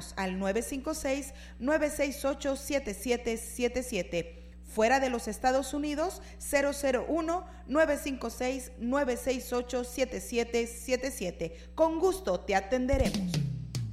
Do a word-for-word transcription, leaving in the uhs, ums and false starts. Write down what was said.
al nueve cinco seis, nueve seis ocho, siete siete siete siete. Fuera de los Estados Unidos, cero cero uno, nueve cinco seis, nueve seis ocho, siete siete siete siete. Con gusto te atenderemos.